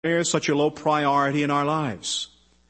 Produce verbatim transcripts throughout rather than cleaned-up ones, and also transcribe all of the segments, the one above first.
There's such a low priority in our lives.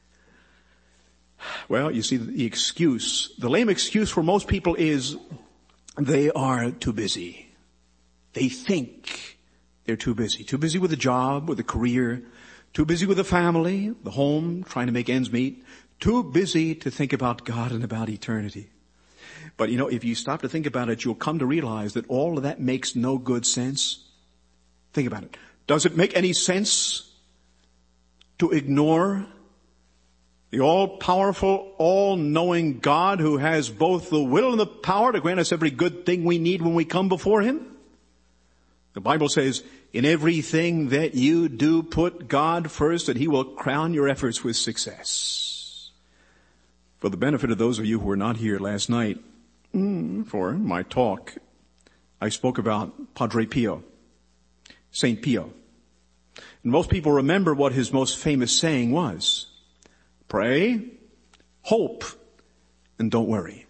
Well, you see, the excuse, the lame excuse for most people is they are too busy. They think they're too busy. Too busy with a job, with a career, too busy with a family, the home, trying to make ends meet, too busy to think about God and about eternity. But you know, if you stop to think about it, you'll come to realize that all of that makes no good sense. Think about it. Does it make any sense to ignore the all-powerful, all-knowing God who has both the will and the power to grant us every good thing we need when we come before Him? The Bible says, in everything that you do, put God first, and He will crown your efforts with success. For the benefit of those of you who were not here last night mm, for my talk, I spoke about Padre Pio, Saint Pio. And most people remember what his most famous saying was. Pray, hope, and don't worry.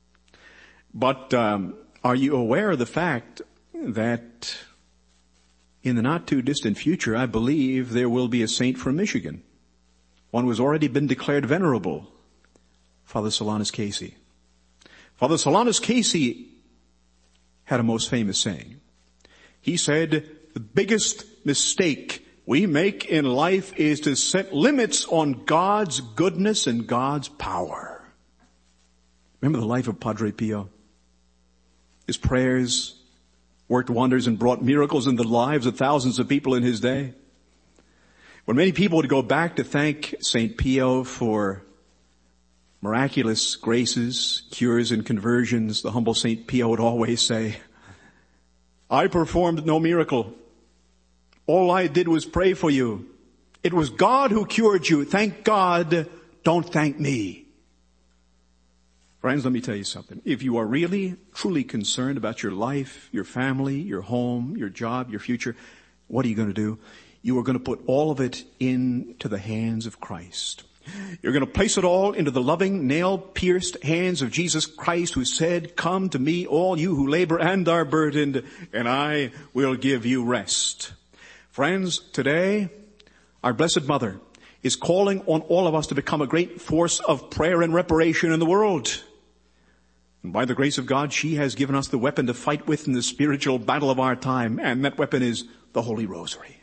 But um, are you aware of the fact that in the not too distant future, I believe there will be a saint from Michigan, one who has already been declared venerable, Father Solanus Casey. Father Solanus Casey had a most famous saying. He said, the biggest mistake we make in life is to set limits on God's goodness and God's power. Remember the life of Padre Pio? His prayers worked wonders and brought miracles in the lives of thousands of people in his day. When many people would go back to thank Saint Pio for miraculous graces, cures, and conversions, the humble Saint Pio would always say, I performed no miracle. All I did was pray for you. It was God who cured you. Thank God. Don't thank me. Friends, let me tell you something. If you are really, truly concerned about your life, your family, your home, your job, your future, what are you going to do? You are going to put all of it into the hands of Christ. You're going to place it all into the loving, nail-pierced hands of Jesus Christ, who said, come to me, all you who labor and are burdened, and I will give you rest. Friends, today, our Blessed Mother is calling on all of us to become a great force of prayer and reparation in the world. And by the grace of God, she has given us the weapon to fight with in the spiritual battle of our time, and that weapon is the Holy Rosary.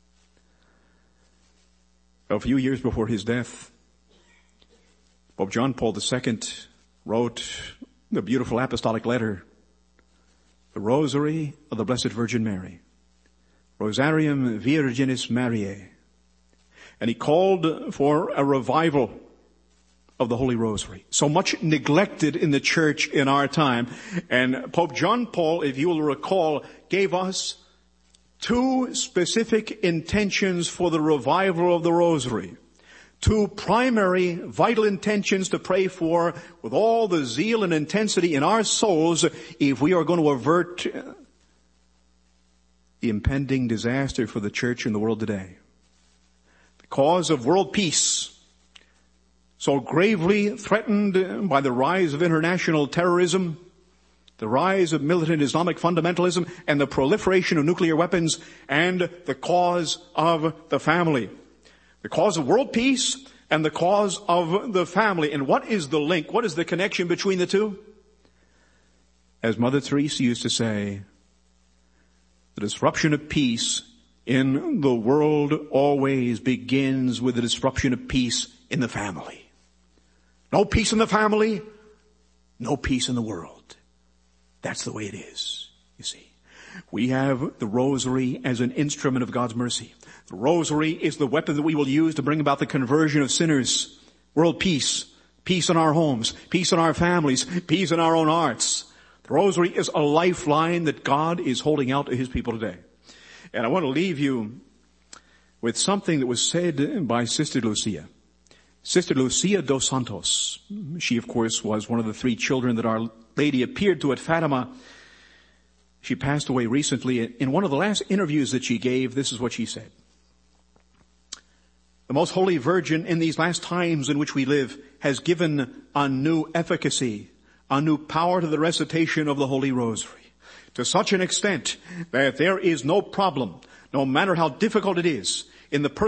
A few years before his death, Pope John Paul the Second wrote the beautiful apostolic letter, the Rosary of the Blessed Virgin Mary. Rosarium Virginis Mariae. And he called for a revival of the Holy Rosary. So much neglected in the church in our time. And Pope John Paul, if you will recall, gave us two specific intentions for the revival of the Rosary. Two primary vital intentions to pray for with all the zeal and intensity in our souls if we are going to avert the impending disaster for the church and the world today. The cause of world peace, so gravely threatened by the rise of international terrorism, the rise of militant Islamic fundamentalism, and the proliferation of nuclear weapons, and the cause of the family. The cause of world peace and the cause of the family. And what is the link? What is the connection between the two? As Mother Teresa used to say, the disruption of peace in the world always begins with the disruption of peace in the family. No peace in the family, no peace in the world. That's the way it is, you see. We have the Rosary as an instrument of God's mercy. The Rosary is the weapon that we will use to bring about the conversion of sinners. World peace, peace in our homes, peace in our families, peace in our own hearts. The Rosary is a lifeline that God is holding out to His people today. And I want to leave you with something that was said by Sister Lucia. Sister Lucia dos Santos. She, of course, was one of the three children that Our Lady appeared to at Fatima. She passed away recently. In one of the last interviews that she gave, this is what she said. The Most Holy Virgin in these last times in which we live has given a new efficacy, a new power to the recitation of the Holy Rosary, to such an extent that there is no problem, no matter how difficult it is, in the person